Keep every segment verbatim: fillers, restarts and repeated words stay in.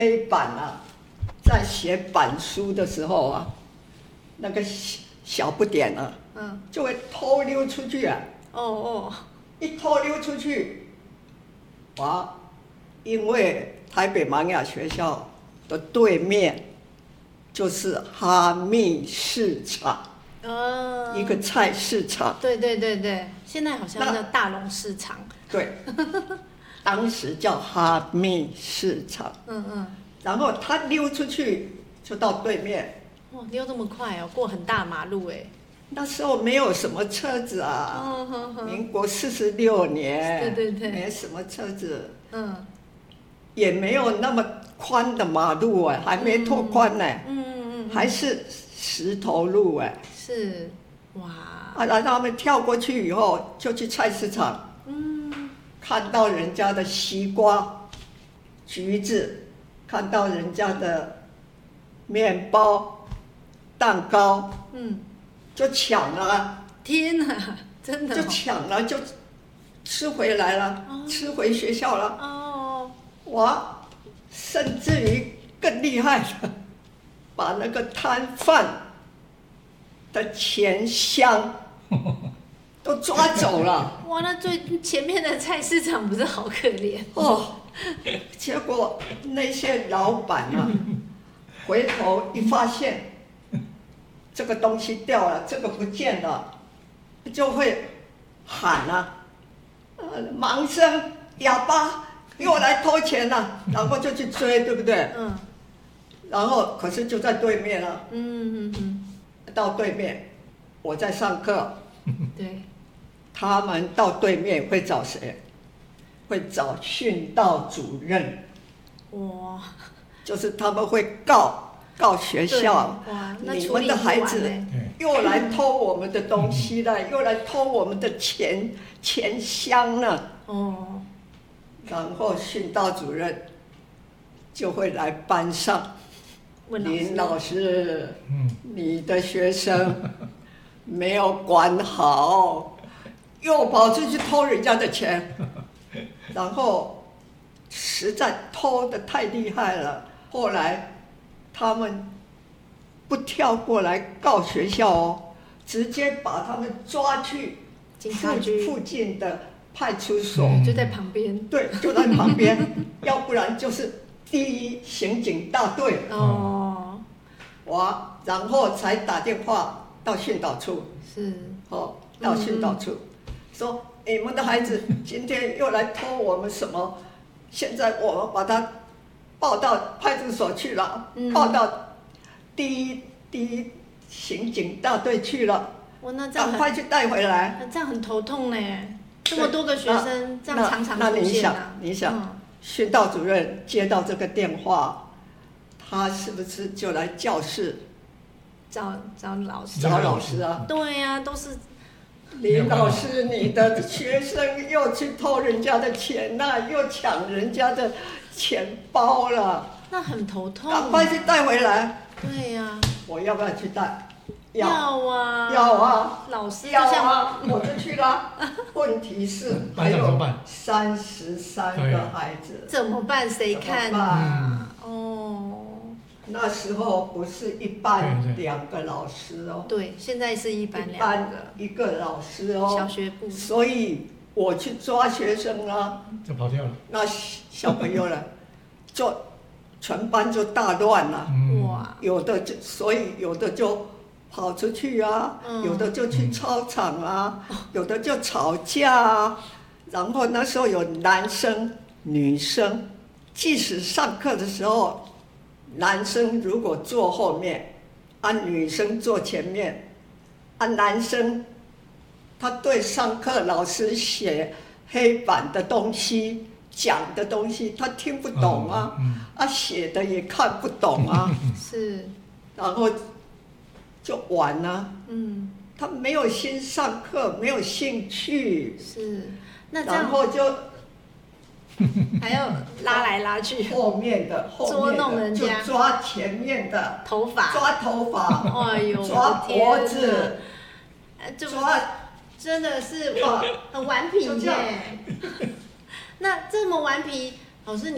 黑板啊，在写板书的时候啊，那个小不点啊，嗯，就会偷溜出去啊。 哦哦， 一偷溜出去，哇！因为台北盲雅学校的对面就是哈密市场， 呃， 一个菜市场。 对对对对，现在好像叫大龙市场。 对，当时叫哈密市场。嗯嗯。然后他溜出去就到对面。 哇，溜这么快哦，过很大马路哎。 那时候没有什么车子啊，哦、呵呵民国四十六年， 对对对， 没什么车子，嗯，也没有那么宽的马路哎，还没拓宽呢，嗯嗯嗯，还是石头路哎， 是，哇， 啊，然后他们跳过去以后，就去菜市场，嗯，看到人家的西瓜、橘子，看到人家的面包、蛋糕，嗯。就抢了， 天哪，真的、哦、 就抢了，就吃回来了，哦、吃回学校了。哦，哇，甚至于更厉害的，把那个摊贩的钱箱都抓走了。 哇，那最前面的菜市场不是好可怜哦？结果那些老板啊，回头一发现。这个东西掉了，这个不见了，就会喊啊，呃，盲生哑巴又来偷钱了，然后就去追，对不对？嗯。然后可是就在对面了。嗯嗯嗯。到对面，我在上课。 对。 他们到对面会找谁？会找训导主任。哇。就是他们会告。告学校，你们的孩子又来偷我们的东西了，又来偷我们的钱钱箱了。哦，然后训导主任就会来班上，林老师，你的学生没有管好，又跑出去偷人家的钱，然后实在偷得太厉害了，后来。他们不跳过来告学校哦，直接把他们抓去警察局附近的派出所， 就在旁边。 对，就在旁边，要不然就是第一刑警大队哦，哇，然后才打电话到训导处，是，哦，到训导处，嗯、说你们的孩子今天又来偷我们什么，现在我们把他。报到派出所去了，嗯、报到第一第一刑警大队去了，赶快去带回来。 这样很头痛呢，这么多个学生，这样常常出现、啊、 那你想，你想，嗯、训导主任接到这个电话，他是不是就来教室找找老师？ 找老师啊？ 对呀、啊，都是。 林老师，你的学生又去偷人家的钱呐、啊，又抢人家的钱包了， 那很头痛。 赶快去带回来。 对呀、啊。 我要不要去带？ 要啊。 要啊。 老师要啊，我就去了。问题是还有三十三个孩子， 怎么办？谁看啊？哦。 那时候不是一班两个老师哦， 对，现在是一班两个，一个老师哦， 小学部。 所以我去抓学生啊， 就跑掉了。 那小朋友呢，就全班就大乱了。哇！有的就所以有的就跑出去啊，嗯、有的就去操场啊，嗯、有的就吵架啊。然后那时候有男生、女生，即使上课的时候。男生如果坐后面，啊，女生坐前面，啊，男生他对上课老师写黑板的东西、讲的东西，他听不懂啊，嗯嗯、啊，写的也看不懂啊， 是， 然后就玩啊，嗯，他没有心上课，没有兴趣， 是，那然后就。 还要拉来拉去， 后面的后面的就抓前面的头发， 抓头发， 哎呦， 抓脖子， 抓，真的是哇，很顽皮耶。那这么顽皮，老师你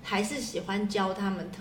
还是喜欢教他们特